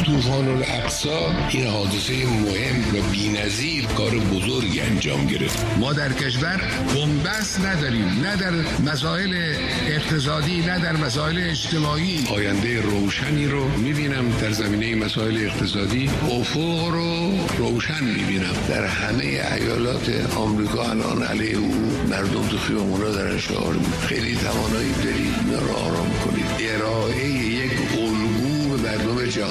طوفان الاقصی این حادثه مهم و بی‌نظیر کار بزرگ انجام گرفت. ما در کشور بنبست نداریم، نه در مسائل اقتصادی نه در مسائل اجتماعی. آینده روشنی رو میبینم در زمینه مسائل اقتصادی، افق رو روشن میبینم. در همه ایالات آمریکا الان علیه او مردم تو خیابونا دارن شعار میدن. خیلی توانایی دارید، اینا رو آرام کنید. ارائه یک الگو به مردم جهان